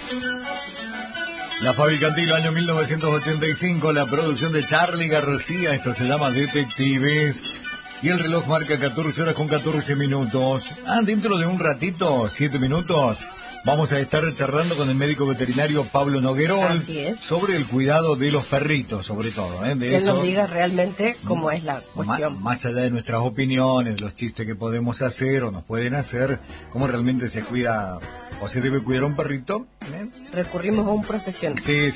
La Fabi Cantilo, año 1985, la producción de Charly García, esto se llama Detectives, y el reloj marca 14 horas con 14 minutos. Dentro de un ratito, 7 minutos, vamos a estar charlando con el médico veterinario Pablo Noguerol. Así es. Sobre el cuidado de los perritos, sobre todo. Que nos diga realmente cómo es la cuestión. Más allá de nuestras opiniones, los chistes que podemos hacer o nos pueden hacer, cómo realmente se cuida o se debe cuidar a un perrito. Recurrimos a un profesional. Sí.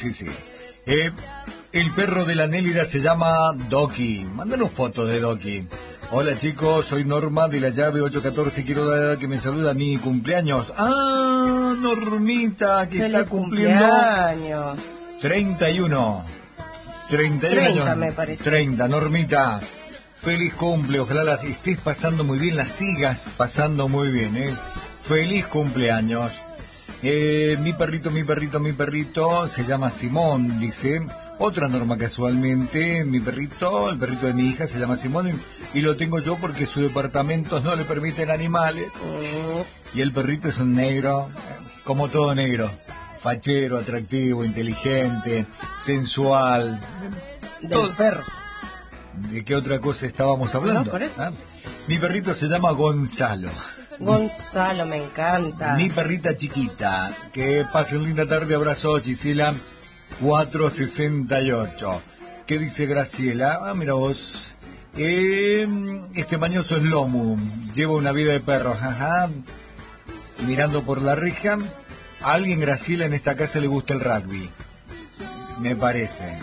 El perro de la Nélida se llama Doki. Mándanos fotos de Doki. Hola chicos, soy Norma de la llave 814. Quiero dar que me saluda mi cumpleaños. Normita, que está cumpliendo cumpleaños. 31 años. Me parece. 30, Normita. Feliz cumple, ojalá la estés pasando muy bien, la sigas pasando muy bien, Feliz cumpleaños. Mi perrito se llama Simón, dice. Otra Norma casualmente, el perrito de mi hija se llama Simón y lo tengo yo porque sus departamentos no le permiten animales. Y el perrito es un negro, como todo negro, fachero, atractivo, inteligente, sensual. De los perros. ¿De qué otra cosa estábamos hablando? No, por eso. Mi perrito se llama Gonzalo. Gonzalo, me encanta. Mi perrita chiquita. Que pasen linda tarde. Abrazo, Gisela 468. ¿Qué dice Graciela? Mira vos. Este mañoso es Lomu. Lleva una vida de perro. Mirando por la reja. A alguien, Graciela, en esta casa le gusta el rugby. Me parece.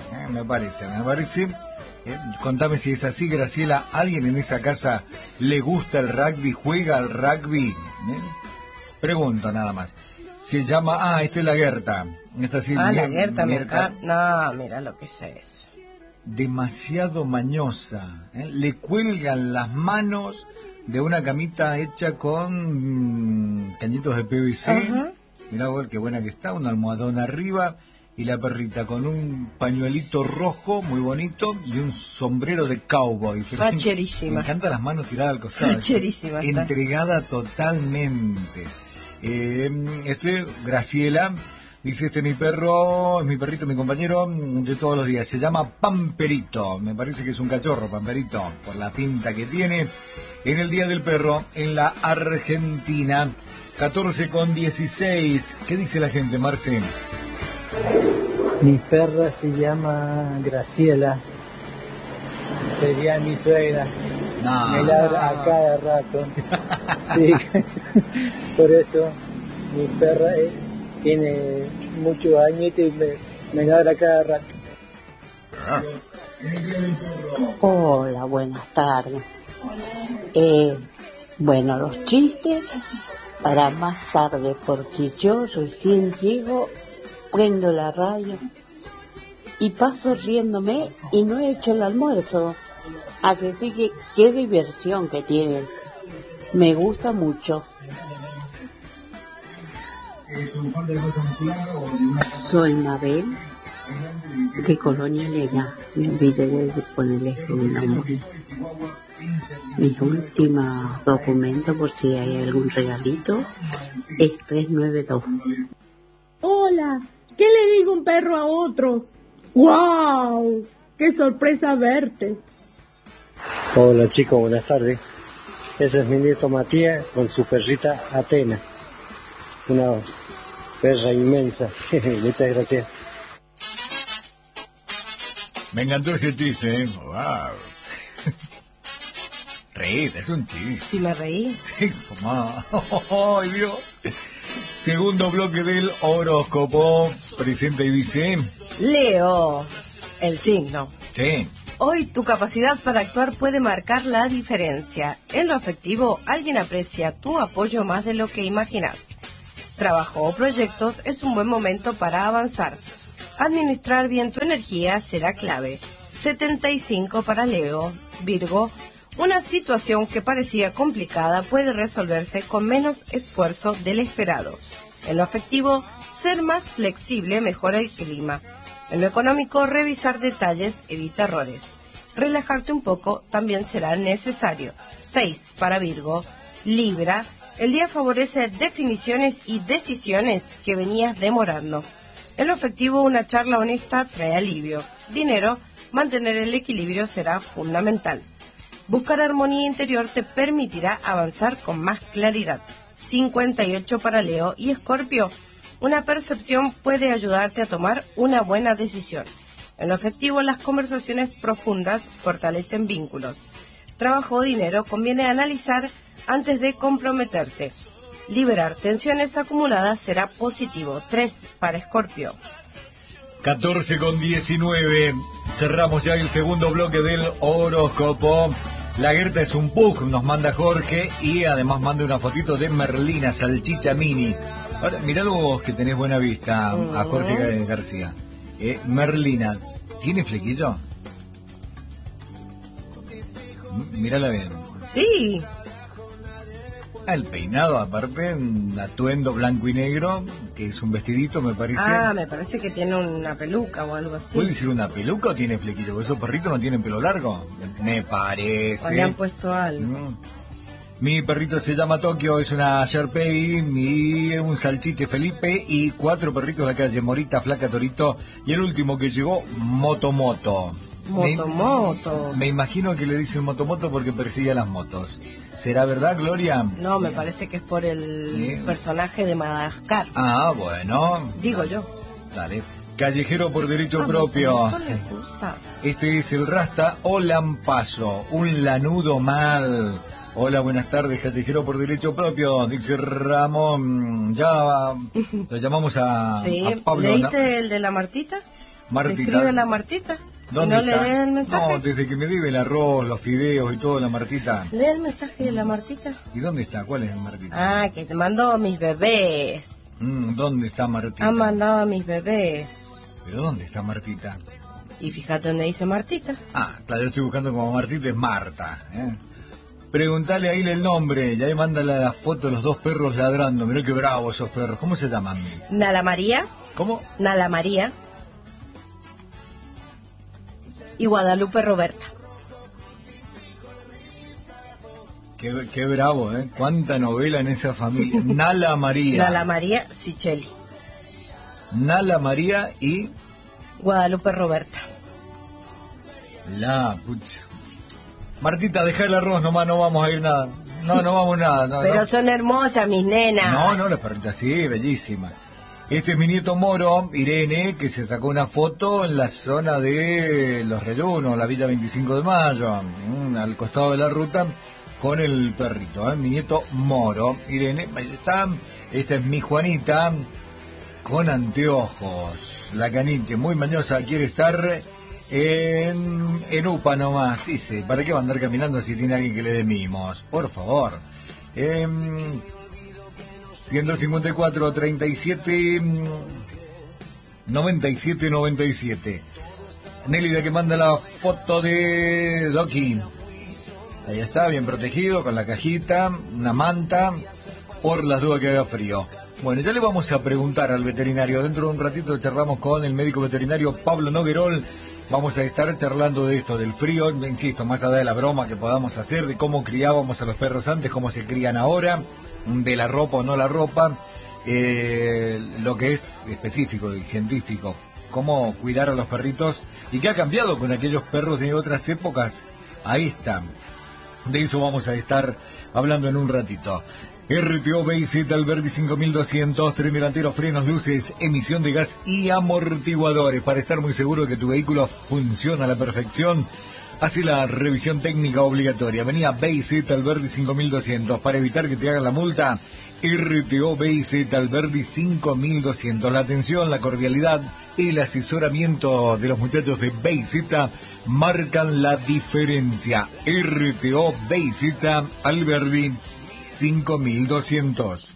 Contame si es así, Graciela. ¿Alguien en esa casa le gusta el rugby? ¿Juega al rugby? Pregunto nada más. Se llama... esta es la Gerta. Esta sí, la Gerta, me encanta. No, mira lo que es eso. Demasiado mañosa. Le cuelgan las manos de una camita hecha con cañitos de PVC. Mirá vos, qué buena que está. Un almohadón arriba. Y la perrita con un pañuelito rojo muy bonito y un sombrero de cowboy. Facherísima. Me encantan las manos tiradas al costado. Facherísima. Entregada totalmente. Graciela, dice, mi perro, es mi perrito, mi compañero de todos los días. Se llama Pamperito. Me parece que es un cachorro, Pamperito, por la pinta que tiene. En el Día del Perro, en la Argentina, 14:16. ¿Qué dice la gente, Marce? Mi perra se llama Graciela, sería mi suegra, me ladra a cada rato, sí, por eso mi perra tiene muchos añitos y me ladra a cada rato. Hola, buenas tardes. Bueno, los chistes para más tarde, porque yo recién llego, prendo la radio y paso riéndome y no he hecho el almuerzo. A que sí que qué diversión que tienen. Me gusta mucho. Soy Mabel de Colonia Elena. Me olvidé de ponerle un nombre. Mi última documento, por si hay algún regalito, es 392. Hola, ¿qué le digo un perro a otro? ¡Wow! ¡Qué sorpresa verte! Hola chicos, buenas tardes. Ese es mi nieto Matías con su perrita Atena. Una perra inmensa. Muchas gracias. Me encantó ese chiste, ¡Wow! Reíte, es un chiste. Sí, me reí. Sí, mamá. ¡Ay, Dios! Segundo bloque del horóscopo. Presenta y dice... Leo, el signo. Sí. Hoy tu capacidad para actuar puede marcar la diferencia. En lo afectivo, alguien aprecia tu apoyo más de lo que imaginas. Trabajo o proyectos es un buen momento para avanzar. Administrar bien tu energía será clave. 75 para Leo. Virgo, una situación que parecía complicada puede resolverse con menos esfuerzo del esperado. En lo afectivo, ser más flexible mejora el clima. En lo económico, revisar detalles evita errores. Relajarte un poco también será necesario. 6 para Virgo. Libra, El día favorece definiciones y decisiones que venías demorando. En lo afectivo, una charla honesta trae alivio. Dinero, mantener el equilibrio será fundamental. Buscar armonía interior te permitirá avanzar con más claridad. 58 para Leo y Escorpio. Una percepción puede ayudarte a tomar una buena decisión. En lo afectivo, las conversaciones profundas fortalecen vínculos. Trabajo o dinero conviene analizar antes de comprometerte. Liberar tensiones acumuladas será positivo. 3 para Escorpio. 14:19. Cerramos ya el segundo bloque del horóscopo. La Gerta es un pug, nos manda Jorge, y además manda una fotito de Merlina, salchicha mini. Ahora, mirá vos que tenés buena vista a Jorge García. Merlina, ¿tiene flequillo? Mírala bien. Sí. El peinado, aparte, un atuendo blanco y negro, que es un vestidito, me parece. Ah, me parece que tiene una peluca o algo así. ¿Puede ser una peluca o tiene flequillo? Porque esos perritos no tienen pelo largo. Me parece. O le han puesto algo. Mi perrito se llama Tokio, es una Sharpei, y un salchiche Felipe, y 4 perritos de la calle, Morita, Flaca, Torito, y el último que llegó, Motomoto. Me imagino que le dicen Motomoto porque persigue a las motos. ¿Será verdad, Gloria? No, me parece que es por el personaje de Madagascar. Ah, bueno. Digo yo. Dale. Callejero por derecho propio. ¿No le gusta? Este es el Rasta o Lampazo, un lanudo mal. Hola, buenas tardes, callejero por derecho propio, dice Ramón. Ya lo llamamos a Pablo. ¿Leíste el de la Martita? Martita. ¿Escribe la Martita? ¿Dónde ¿No está? le lees el mensaje? No, desde que me debe el arroz, los fideos y todo, la Martita. ¿Lee el mensaje de la Martita? ¿Y dónde está? ¿Cuál es el Martita? Ah, que te mandó a mis bebés. ¿Dónde está Martita? Han mandado a mis bebés. ¿Pero dónde está Martita? Y fíjate dónde dice Martita. Ah, claro, yo estoy buscando como Martita, es Marta. Preguntale ahí el nombre, y ahí mándale la foto de los 2 perros ladrando. Mirá qué bravos esos perros. ¿Cómo se llaman? Nala María. ¿Cómo? Nala María. Y Guadalupe Roberta. Qué bravo, ¿eh? Cuánta novela en esa familia. Nala María. Nala María Sicheli. Nala María y... Guadalupe Roberta. La pucha. Martita, deja el arroz nomás, no vamos a ir nada. No vamos nada. No, pero no. son hermosas mis nenas. No, las perritas, sí, bellísimas. Este es mi nieto Moro, Irene, que se sacó una foto en la zona de Los Reyunos, la Villa 25 de Mayo, al costado de la ruta, con el perrito, Mi nieto Moro, Irene, ahí está. Esta es mi Juanita, con anteojos, la caniche, muy mañosa, quiere estar en UPA nomás. Dice, ¿para qué va a andar caminando si tiene alguien que le dé mimos? Por favor. 154 37 97 97. Nélida que manda la foto de Doki. Ahí está, bien protegido, con la cajita, una manta, por las dudas que haga frío. Bueno, ya le vamos a preguntar al veterinario. Dentro de un ratito charlamos con el médico veterinario Pablo Noguerol. Vamos a estar charlando de esto, del frío, insisto, más allá de la broma que podamos hacer, de cómo criábamos a los perros antes, cómo se crían ahora, de la ropa o no la ropa, lo que es específico y científico, cómo cuidar a los perritos y qué ha cambiado con aquellos perros de otras épocas. Ahí está. De eso vamos a estar hablando en un ratito. RTO BZ Alberdi 5200, tren delantero, frenos, luces, emisión de gas y amortiguadores. Para estar muy seguro de que tu vehículo funciona a la perfección, hace la revisión técnica obligatoria. Venía BZ Alberdi 5200 para evitar que te hagan la multa. RTO BZ Alberdi 5200. La atención, la cordialidad, el asesoramiento de los muchachos de BZ marcan la diferencia. RTO BZ Alberdi 5200.